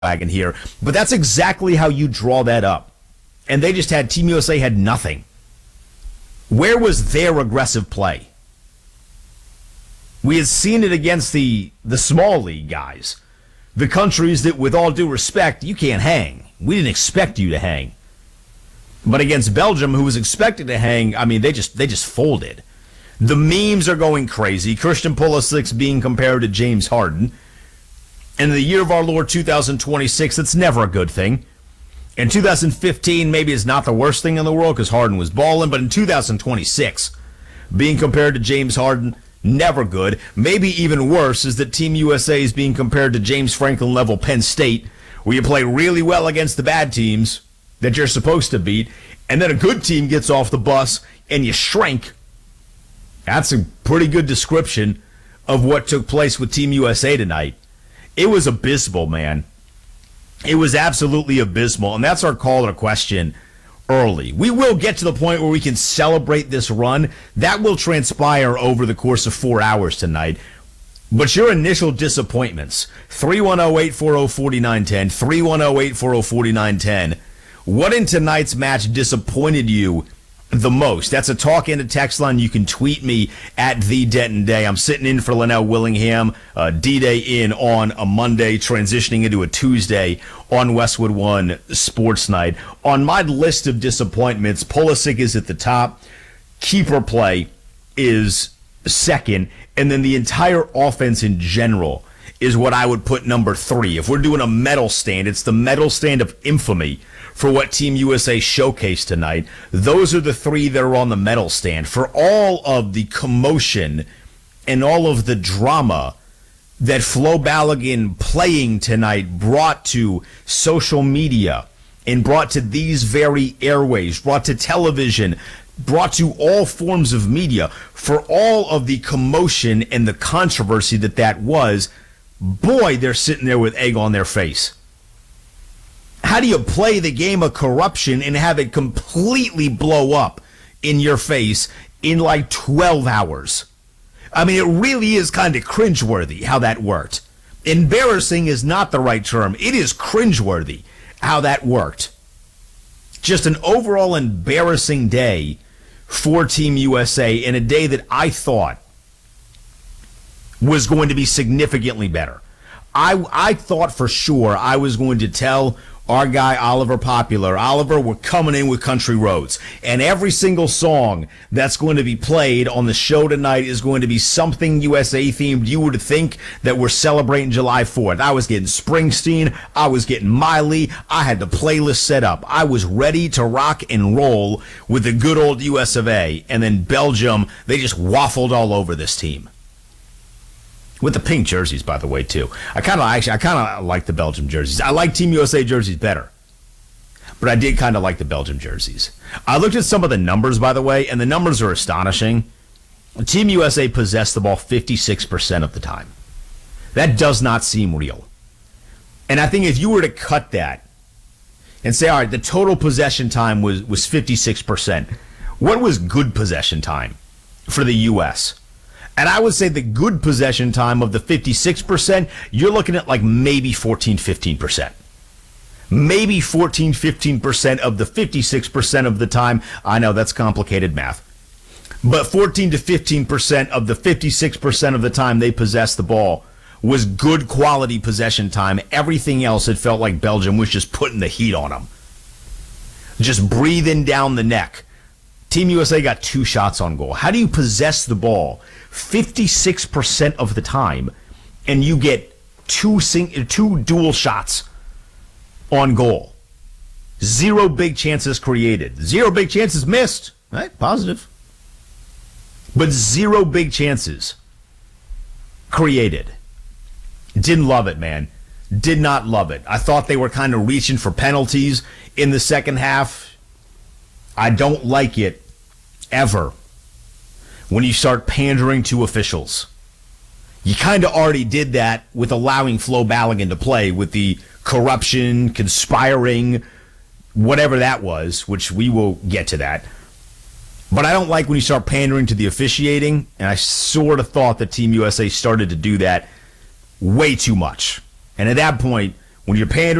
wagon here, but that's exactly how you draw that up. And they just had, Team USA had nothing. Where was their aggressive play? We had seen it against the small league guys, the countries that, with all due respect, you can't hang. We didn't expect you to hang. But against Belgium, who was expected to hang, I mean, they just folded. The memes are going crazy. Christian Pulisic being compared to James Harden. And in the year of our Lord 2026, that's never a good thing. In 2015, maybe it's not the worst thing in the world because Harden was balling, but in 2026, being compared to James Harden, never good. Maybe even worse is that Team USA is being compared to James Franklin level Penn State, where you play really well against the bad teams that you're supposed to beat, and then a good team gets off the bus and you shrink. That's a pretty good description of what took place with Team USA tonight. It was abysmal, man. It was absolutely abysmal, and that's our call to question early. We will get to the point where we can celebrate this run. That will transpire over the course of 4 hours tonight. But your initial disappointments, 310-840-4910, 310-840-4910. What in tonight's match disappointed you the most? That's a talk and a text line. You can tweet me at the Denton Day. I'm sitting in for Linnell Willingham, D-Day in on a Monday, transitioning into a Tuesday on Westwood One Sports Night. On my list of disappointments, Pulisic is at the top. Keeper play is second. And then the entire offense in general is what I would put number 3. If we're doing a medal stand, it's the medal stand of infamy for what Team USA showcased tonight. Those are the 3 that are on the medal stand. For all of the commotion and all of the drama that Flo Balogun playing tonight brought to social media and brought to these very airways, brought to television, brought to all forms of media, for all of the commotion and the controversy that was, boy, they're sitting there with egg on their face. How do you play the game of corruption and have it completely blow up in your face in like 12 hours? I mean, it really is kind of cringeworthy how that worked. Embarrassing is not the right term. It is cringeworthy how that worked. Just an overall embarrassing day for Team USA, in a day that I thought was going to be significantly better. I thought for sure I was going to tell our guy Oliver Popular, Oliver, we're coming in with Country Roads. And every single song that's going to be played on the show tonight is going to be something USA themed. You would think that we're celebrating July 4th. I was getting Springsteen. I was getting Miley. I had the playlist set up. I was ready to rock and roll with the good old US of A. And then Belgium, they just waffled all over this team. With the pink jerseys, by the way, too. I kind of like the Belgium jerseys. I like Team USA jerseys better. But I did kind of like the Belgium jerseys. I looked at some of the numbers, by the way, and the numbers are astonishing. Team USA possessed the ball 56% of the time. That does not seem real. And I think if you were to cut that and say, all right, the total possession time was 56%, what was good possession time for the U.S.? And I would say the good possession time of the 56%, you're looking at like maybe 14, 15%. Maybe 14, 15% of the 56% of the time. I know that's complicated math. But 14 to 15% of the 56% of the time they possessed the ball was good quality possession time. Everything else, it felt like Belgium was just putting the heat on them. Just breathing down the neck. Team USA got 2 shots on goal. How do you possess the ball 56% of the time and you get two dual shots on goal? 0 big chances created. 0 big chances missed. Right? Positive. But 0 big chances created. Didn't love it, man. Did not love it. I thought they were kind of reaching for penalties in the second half. I don't like it ever when you start pandering to officials. You kind of already did that with allowing Flo Balogun to play with the corruption, conspiring, whatever that was, which we will get to that. But I don't like when you start pandering to the officiating, and I sort of thought that Team USA started to do that way too much. And at that point, when you're pandering